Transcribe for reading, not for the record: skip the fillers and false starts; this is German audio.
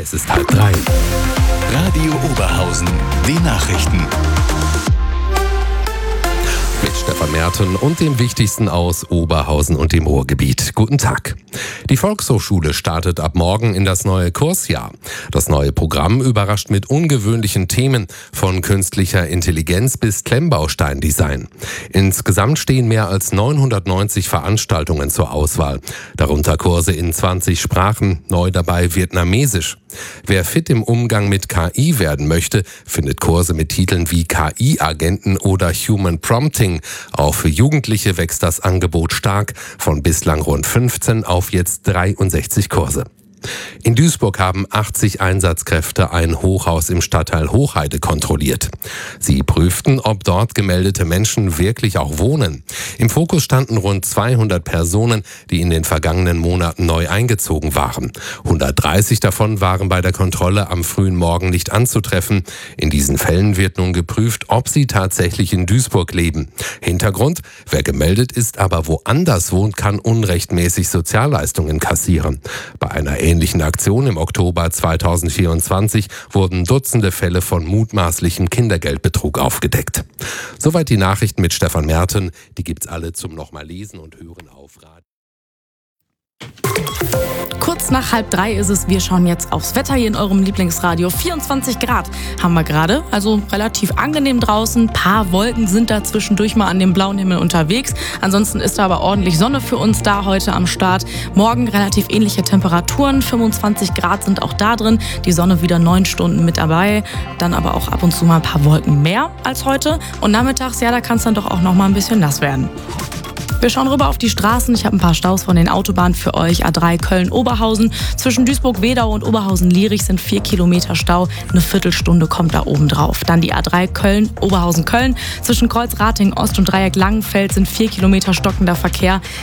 Es ist 2:30. Radio Oberhausen, die Nachrichten. Mit Stefan Merten und dem Wichtigsten aus Oberhausen und dem Ruhrgebiet. Guten Tag. Die Volkshochschule startet ab morgen in das neue Kursjahr. Das neue Programm überrascht mit ungewöhnlichen Themen, von künstlicher Intelligenz bis Klemmbaustein-Design. Insgesamt stehen mehr als 990 Veranstaltungen zur Auswahl. Darunter Kurse in 20 Sprachen, neu dabei Vietnamesisch. Wer fit im Umgang mit KI werden möchte, findet Kurse mit Titeln wie KI-Agenten oder Human Prompting. Auch für Jugendliche wächst das Angebot stark, von bislang rund 15 auf jetzt 63 Kurse. In Duisburg haben 80 Einsatzkräfte ein Hochhaus im Stadtteil Hochheide kontrolliert. Sie prüften, ob dort gemeldete Menschen wirklich auch wohnen. Im Fokus standen rund 200 Personen, die in den vergangenen Monaten neu eingezogen waren. 130 davon waren bei der Kontrolle am frühen Morgen nicht anzutreffen. In diesen Fällen wird nun geprüft, ob sie tatsächlich in Duisburg leben. Hintergrund: Wer gemeldet ist, aber woanders wohnt, kann unrechtmäßig Sozialleistungen kassieren. Bei einer ähnlichen Aktion im Oktober 2024 wurden Dutzende Fälle von mutmaßlichem Kindergeldbetrug aufgedeckt. Soweit die Nachrichten mit Stefan Merten. Die gibt's alle zum nochmal lesen und hören auf Radio. Kurz nach 2:30 ist es. Wir schauen jetzt aufs Wetter hier in eurem Lieblingsradio. 24 Grad haben wir gerade, also relativ angenehm draußen. Ein paar Wolken sind da zwischendurch mal an dem blauen Himmel unterwegs. Ansonsten ist da aber ordentlich Sonne für uns da heute am Start. Morgen relativ ähnliche Temperaturen. 25 Grad sind auch da drin. Die Sonne wieder 9 Stunden mit dabei. Dann aber auch ab und zu mal ein paar Wolken mehr als heute. Und nachmittags, ja, da kann es dann doch auch noch mal ein bisschen nass werden. Wir schauen rüber auf die Straßen. Ich habe ein paar Staus von den Autobahnen für euch. A3 Köln-Oberhausen. Zwischen Duisburg-Wedau und Oberhausen-Lierich sind 4 Kilometer Stau. Eine Viertelstunde kommt da oben drauf. Dann die A3 Köln-Oberhausen-Köln. Zwischen Kreuz-Rating-Ost und Dreieck Langenfeld sind 4 Kilometer stockender Verkehr.